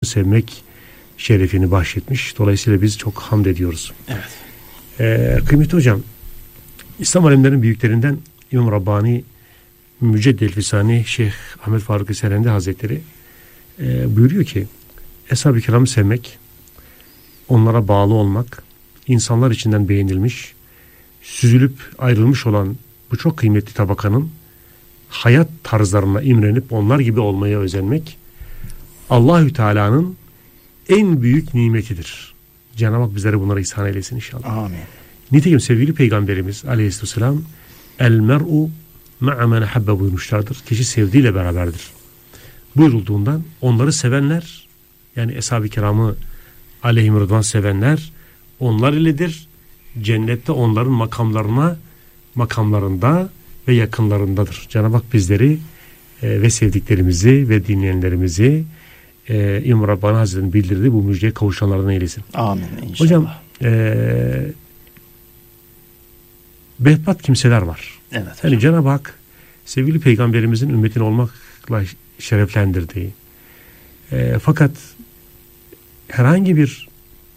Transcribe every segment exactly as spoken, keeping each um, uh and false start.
sevmek şerefini bahşetmiş. Dolayısıyla biz çok hamd ediyoruz. Evet. Ee, kıymetli hocam, İslam alemlerinin büyüklerinden İmam Rabbani Müceddel Fisani Şeyh Ahmet Faruk Eserendi Hazretleri e, buyuruyor ki Eshab-ı Kiram'ı sevmek, onlara bağlı olmak, insanlar içinden beğenilmiş, süzülüp ayrılmış olan bu çok kıymetli tabakanın hayat tarzlarına imrenip onlar gibi olmaya özenmek Allahü Teala'nın en büyük nimetidir. Cenab-ı Hak bizlere bunları ihsan eylesin inşallah. Amin. Nitekim sevgili Peygamberimiz Aleyhisselam el mer'u ma'a men habbe buyurmuşlardır. Kişi sevdiğiyle beraberdir buyurulduğundan onları sevenler, yani Eshab-ı Kiram'ı aleyhim rıdvan sevenler onlar iledir. Cennette onların makamlarına makamlarında ve yakınlarındadır. Cenab-ı Hak bizleri e, ve sevdiklerimizi ve dinleyenlerimizi e, İmam Rabbani Hazretleri'nin bildirdiği bu müjdeye kavuşanlardan eylesin. Amin inşallah. Hocam e, behbat kimseler var. Evet. Yani Cenab-ı Hak sevgili Peygamberimizin ümmetin olmakla şereflendirdiği e, fakat herhangi bir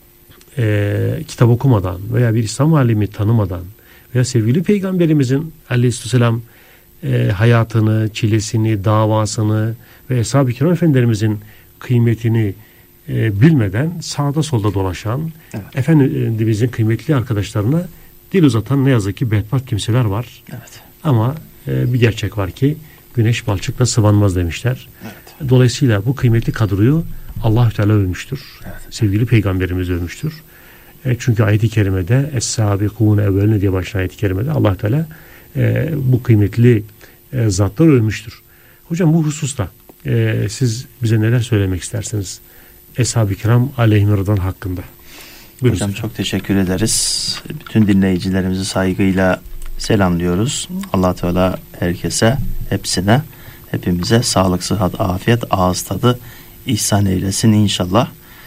e, kitap okumadan veya bir İslam alimi tanımadan veya sevgili Peygamberimizin Aleyhisselam e, hayatını, çilesini, davasını ve Eshab-ı Kiram Efendilerimizin kıymetini e, bilmeden sağda solda dolaşan, evet, Efendimizin kıymetli arkadaşlarına dil uzatan ne yazık ki bedbaht kimseler var. Evet. Ama e, bir gerçek var ki güneş balçıkla sıvanmaz demişler. Evet. Dolayısıyla bu kıymetli kadroyu Allah-u Teala övmüştür. Evet. Sevgili Peygamberimiz övmüştür. E, çünkü ayet-i kerimede Es-sâbikûne evvelüne diye başlayan ayet-i kerimede Allah-u Teala e, bu kıymetli e, zatları övmüştür. Hocam bu hususta e, siz bize neler söylemek istersiniz Eshab-ı Kiram aleyhim rıdvan hakkında? Buyurun. Hocam çok teşekkür ederiz. Bütün dinleyicilerimizi saygıyla selamlıyoruz. Allah Teala herkese, hepsine, hepimize sağlık, sıhhat, afiyet, ağız tadı ihsan eylesin inşallah.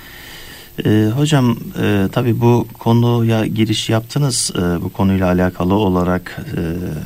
Ee, hocam e, tabii bu konuya giriş yaptınız. E, bu konuyla alakalı olarak e,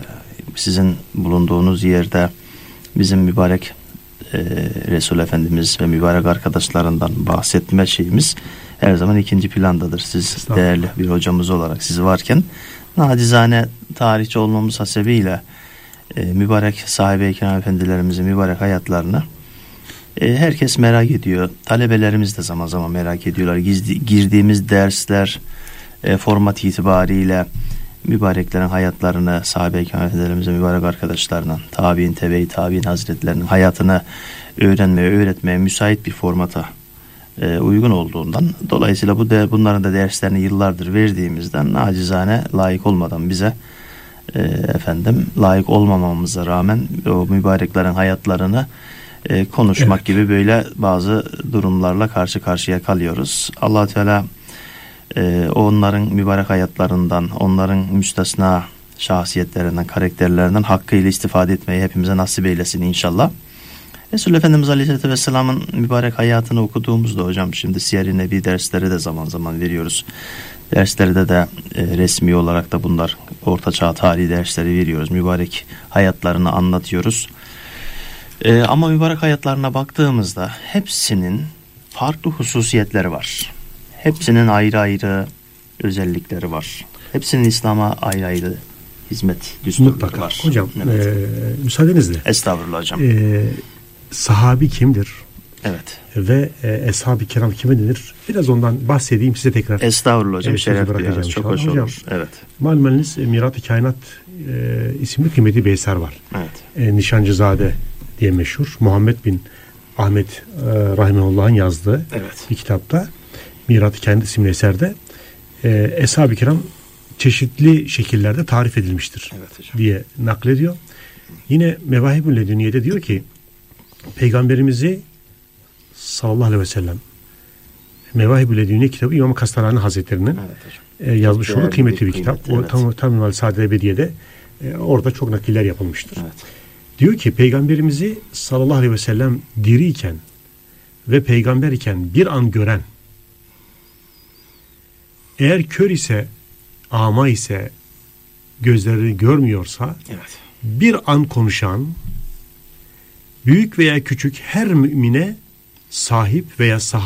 sizin bulunduğunuz yerde bizim mübarek e, Resul Efendimiz ve mübarek arkadaşlarından bahsetme şeyimiz her zaman ikinci plandadır. Siz değerli bir hocamız olarak siz varken nacizane tarihçi olmamız hasebiyle e, mübarek sahabe-i kiram efendilerimizin mübarek hayatlarını e, herkes merak ediyor. Talebelerimiz de zaman zaman merak ediyorlar. Gizli, girdiğimiz dersler e, format itibariyle mübareklerin hayatlarını, sahabe-i kiram efendilerimizin mübarek arkadaşlarının, tabi'in, tebe-i tabi'in hazretlerinin hayatını öğrenmeye, öğretmeye müsait bir formata e, uygun olduğundan dolayısıyla bu de, bunların da derslerini yıllardır verdiğimizden nacizane layık olmadan bize e, efendim layık olmamamıza rağmen o mübareklerin hayatlarını e, konuşmak, evet, gibi böyle bazı durumlarla karşı karşıya kalıyoruz. Allah Teala e, onların mübarek hayatlarından, onların müstesna şahsiyetlerinden, karakterlerinden hakkıyla istifade etmeyi hepimize nasip eylesin inşallah. Resul Efendimiz Aleyhisselatü Vesselam'ın mübarek hayatını okuduğumuzda hocam şimdi Siyer-i Nebi dersleri de zaman zaman veriyoruz. Derslerde de e, resmi olarak da bunlar ortaçağ tarihi dersleri veriyoruz. Mübarek hayatlarını anlatıyoruz. E, ama mübarek hayatlarına baktığımızda hepsinin farklı hususiyetleri var. Hepsinin ayrı ayrı özellikleri var. Hepsinin İslam'a ayrı ayrı hizmet düsturları var. Hocam evet. e, müsaadenizle. Estağfurullah hocam. E, sahabi kimdir? Evet. Ve e, Eshab-ı Kiram kime denir? Biraz ondan bahsedeyim size tekrar. Estağfurullah hocam. Evet, şeref duyarız. Çok hoş hocam, olur. Evet. Malumunuz Mirat-ı Kainat e, isimli kıymetli bir eser var. Evet. E, Nişancızade diye meşhur. Muhammed bin Ahmet e, Rahimehullah'ın yazdığı, evet, bir kitapta Mirat-ı Kainat isimli eserde e, Eshab-ı Kiram çeşitli şekillerde tarif edilmiştir, evet, diye naklediyor. Yine Mevahibül Ledünniye'de diyor ki Peygamberimizi sallallahu aleyhi ve sellem Mevahibül Ledünniye kitabı İmam Kastalani Hazretleri'nin, evet, e, yazmış olduğu kıymetli bir kitap. Kıymetli, evet. O tam tam Saadet Ebediye'de e, orada çok nakiller yapılmıştır. Evet. Diyor ki Peygamberimizi sallallahu aleyhi ve sellem diriyken ve peygamber iken bir an gören, eğer kör ise, ama ise, gözlerini görmüyorsa, evet, bir an konuşan, büyük veya küçük her mümine sahip veya sahabe